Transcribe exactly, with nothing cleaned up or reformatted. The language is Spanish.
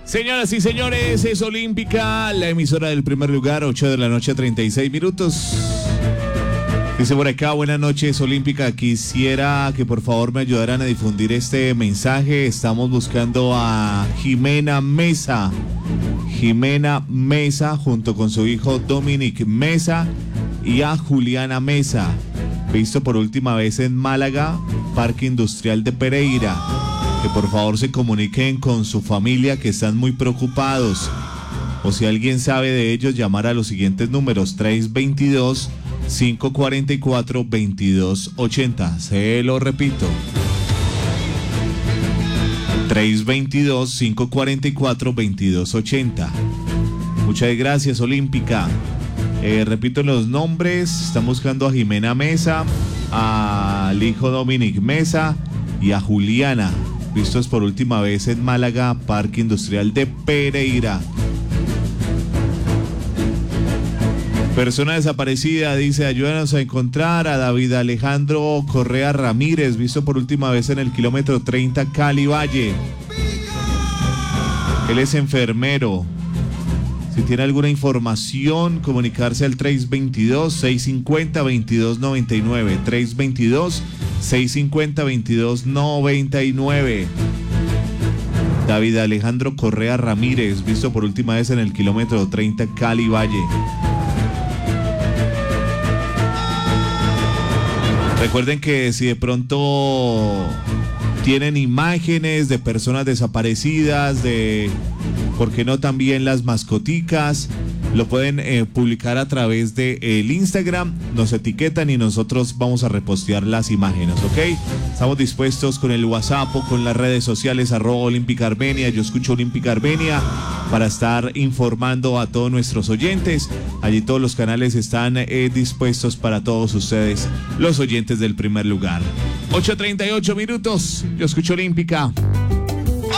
Señoras y señores, es Olímpica, la emisora del primer lugar, ocho de la noche, treinta y seis minutos. Dice por acá, buenas noches, Olímpica. Quisiera que por favor me ayudaran a difundir este mensaje. Estamos buscando a Jimena Mesa. Jimena Mesa junto con su hijo Dominic Mesa y a Juliana Mesa. Visto por última vez en Málaga, Parque Industrial de Pereira. Que por favor se comuniquen con su familia, que están muy preocupados. O si alguien sabe de ellos, llamar a los siguientes números: tres dos dos, cinco cuatro cuatro, dos dos ocho cero. Se lo repito: tres dos dos, cinco cuatro cuatro, dos dos ocho cero. Muchas gracias, Olímpica. Eh, repito los nombres: están buscando a Jimena Mesa, al hijo Dominic Mesa y a Juliana, vistos por última vez en Málaga, Parque Industrial de Pereira. Persona desaparecida, dice: ayúdanos a encontrar a David Alejandro Correa Ramírez, visto por última vez en el kilómetro treinta Cali Valle. Él es enfermero. Si tiene alguna información, comunicarse al tres dos dos, seis cinco cero, dos dos nueve nueve, tres dos dos, seis cinco cero, dos dos nueve nueve. David Alejandro Correa Ramírez, visto por última vez en el kilómetro treinta Cali Valle. Recuerden que si de pronto tienen imágenes de personas desaparecidas, de, ¿por qué no también las mascoticas? Lo pueden eh, publicar a través de el Instagram, nos etiquetan y nosotros vamos a repostear las imágenes, ¿ok? Estamos dispuestos con el WhatsApp o con las redes sociales, arroba Olímpica Armenia, yo escucho Olímpica Armenia, para estar informando a todos nuestros oyentes. Allí todos los canales están eh, dispuestos para todos ustedes, los oyentes del primer lugar. ocho treinta y ocho minutos, yo escucho Olímpica.